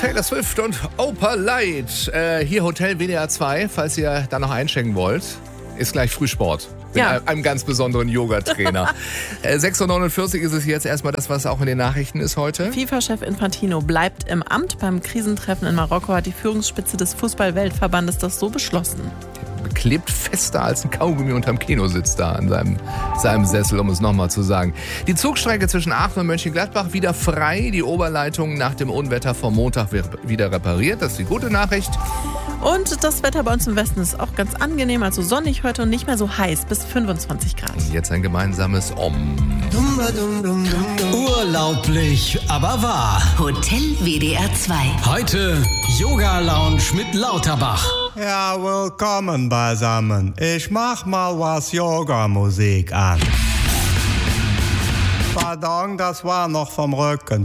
Taylor Swift und Opa Light. Hier Hotel WDR 2, falls ihr da noch einchecken wollt. Ist gleich Frühsport. Mit einem ganz besonderen Yoga-Trainer. 6.49 Uhr ist es jetzt erstmal das, was auch in den Nachrichten ist heute. FIFA-Chef Infantino bleibt im Amt. Beim Krisentreffen in Marokko hat die Führungsspitze des Fußball-Weltverbandes das so beschlossen. Klebt fester als ein Kaugummi unterm Kinositz da an seinem Sessel, um es nochmal zu sagen. Die Zugstrecke zwischen Aachen und Mönchengladbach wieder frei. Die Oberleitung nach dem Unwetter vom Montag wieder repariert. Das ist die gute Nachricht. Und das Wetter bei uns im Westen ist auch ganz angenehm, also sonnig heute und nicht mehr so heiß, bis 25 Grad. Und jetzt ein gemeinsames Urlaublich, aber wahr. Hotel WDR 2. Heute Yoga Lounge mit Lauterbach. Ja, willkommen beisammen. Ich mach mal was Yoga-Musik an. Pardon, das war noch vom Rücken.